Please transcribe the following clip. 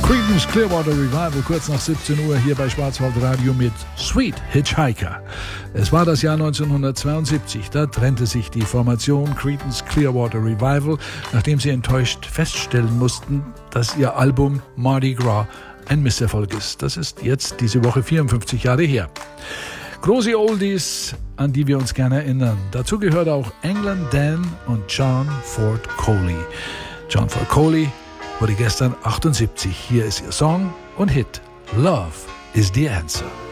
Creedence Clearwater Revival, kurz nach 17 Uhr hier bei Schwarzwaldradio mit Sweet Hitchhiker. Es war das Jahr 1972, da trennte sich die Formation Creedence Clearwater Revival, nachdem sie enttäuscht feststellen mussten, dass ihr Album Mardi Gras ein Misserfolg ist. Das ist jetzt diese Woche 54 Jahre her. Große Oldies, an die wir uns gerne erinnern. Dazu gehört auch England Dan und John Ford Coley. John Ford Coley wurde gestern 78. Hier ist ihr Song und Hit Love is the Answer.